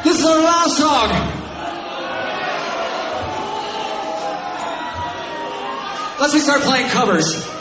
This is our last song. Let's start playing covers.